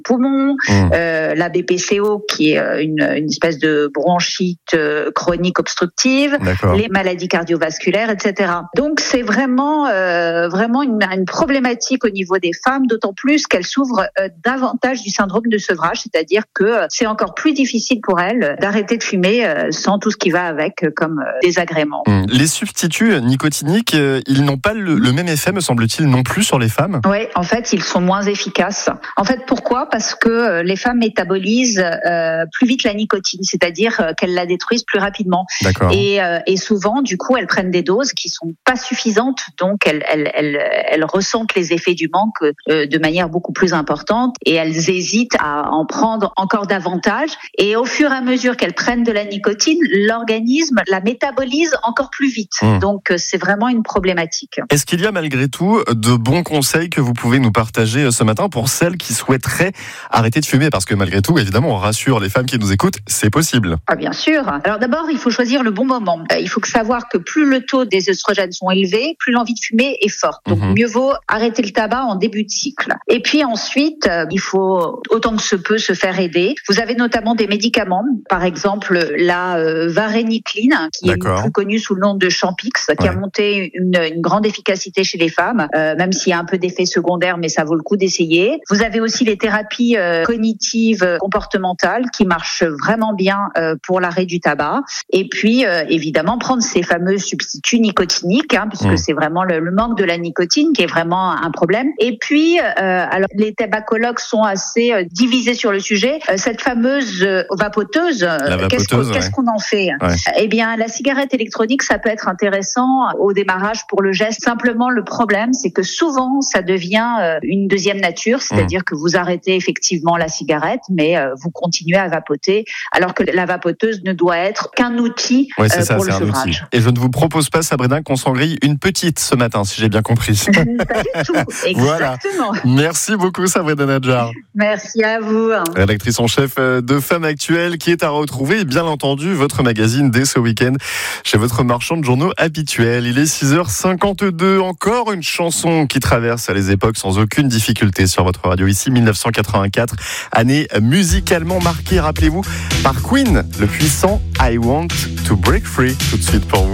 poumons, la BPCO qui est une espèce de bronchite chronique obstructive, les maladies cardiovasculaires, etc. Donc c'est vraiment une problématique au niveau des femmes, d'autant plus qu'elles souffrent davantage du syndrome de sevrage, c'est-à-dire que c'est encore plus difficile pour elles d'arrêter de fumer sans tout ce qui va avec comme désagréments. Les substituts nicotiniques, ils n'ont pas le même effet, me semble-t-il, non plus sur les femmes ? Oui, en fait, ils sont moins efficaces. En fait, pourquoi ? Parce que les femmes métabolisent plus vite la nicotine, c'est-à-dire qu'elles la détruisent plus rapidement. Et souvent, du coup, elles prennent des doses qui sont pas suffisantes, donc elles ressentent les effets du manque de manière beaucoup plus importante et elles hésitent à en prendre encore davantage. Et au fur et à mesure qu'elles prennent de la nicotine, l'organisme la métabolise encore plus vite. Donc, c'est vraiment une problématique. Est-ce qu'il y a malgré tout de bons conseils que vous pouvez nous partager ce matin pour celles qui souhaiteraient arrêter de fumer ? Parce que malgré tout, évidemment, on rassure les femmes qui nous écoutent, c'est possible. Ah, bien sûr. Alors d'abord, il faut choisir le bon moment. Il faut savoir que plus le taux des œstrogènes sont élevés, plus l'envie de fumer est forte. Donc mieux vaut arrêter le tabac en début de cycle. Et puis ensuite, il faut autant que se peut se faire aider. Vous avez notamment des médicaments, par exemple la varénicline, qui est plus connue sous le nom de Champix, qui a monté une grande efficacité chez les femmes, même s'il y a un peu d'effets secondaires, mais ça vaut le coup d'essayer. Vous avez aussi les thérapies cognitives comportementales qui marchent vraiment bien pour l'arrêt du tabac. Et puis, évidemment, prendre ces fameux substituts nicotiniques, puisque c'est vraiment le manque de la nicotine qui est vraiment un problème. Et puis, alors les tabacologues sont assez divisés sur le sujet. Cette fameuse vapoteuse, qu'est-ce qu'on en fait ? Eh bien, la cigarette électronique, ça peut être intéressant au démarrage pour le geste. Simplement, le problème, c'est que souvent, ça devient une deuxième nature, c'est-à-dire que vous arrêtez effectivement la cigarette, mais vous continuez à vapoter, alors que la vapoteuse ne doit être qu'un outil pour le sevrage. Et je ne vous propose pas, Sabrina, qu'on s'en grille une petite ce matin, si j'ai bien compris. Pas du tout, exactement. Voilà. Merci beaucoup, Sabrina Nadjar. Merci à vous. Rédactrice en chef de Femmes Actuelles, qui est à retrouver, bien entendu, votre magazine dès ce week-end chez votre marchand de journaux habituel. Il est 6h52, encore une chanson qui traverse les époques sans aucune difficulté sur votre radio. Ici, 1984, année musicalement marquée, rappelez-vous, par Queen, le puissant I Want to Break Free, tout de suite pour vous.